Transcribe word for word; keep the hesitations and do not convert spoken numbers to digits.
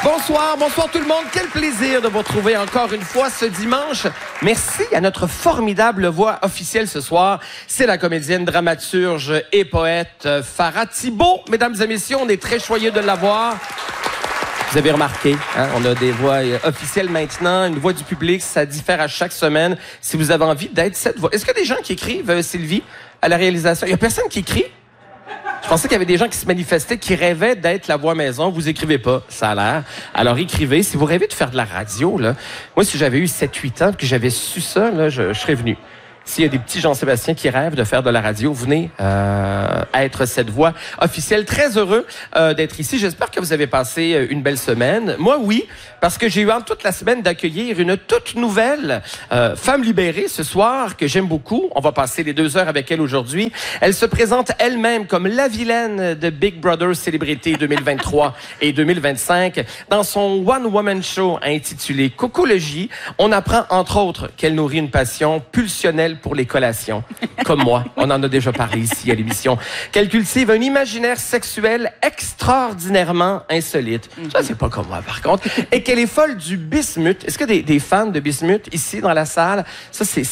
Bonsoir, bonsoir tout le monde. Quel plaisir de vous retrouver encore une fois ce dimanche. Merci à notre formidable voix officielle ce soir. C'est la comédienne, dramaturge et poète Farah Thibault. Mesdames et messieurs, on est très joyeux de l'avoir. Vous avez remarqué, hein, on a des voix officielles maintenant, une voix du public, ça diffère à chaque semaine. Si vous avez envie d'être cette voix. Est-ce qu'il y a des gens qui écrivent, euh, Sylvie, à la réalisation? Il n'y a personne qui écrit? Je pensais qu'il y avait des gens qui se manifestaient, qui rêvaient d'être la voix maison. Vous écrivez pas, ça a l'air. Alors écrivez. Si vous rêvez de faire de la radio, là, moi, si j'avais eu sept huit ans et que j'avais su ça, là, je, je serais venu. S'il y a des petits Jean-Sébastien qui rêvent de faire de la radio, venez euh, être cette voix officielle. Très heureux euh, d'être ici. J'espère que vous avez passé une belle semaine. Moi, oui, parce que j'ai eu hâte toute la semaine d'accueillir une toute nouvelle euh, femme libérée ce soir que j'aime beaucoup. On va passer les deux heures avec elle aujourd'hui. Elle se présente elle-même comme la vilaine de Big Brother Célébrité deux mille vingt-trois et deux mille vingt-cinq. Dans son one-woman show intitulé Cocologie, on apprend entre autres qu'elle nourrit une passion pulsionnelle pour les collations. Comme moi, on en a déjà parlé ici à l'émission. Qu'elle cultive un imaginaire sexuel extraordinairement insolite. Ça, c'est pas comme moi, par contre. Et qu'elle est folle du bismuth. Est-ce qu'il y a des, des fans de bismuth ici dans la salle? Ça, c'est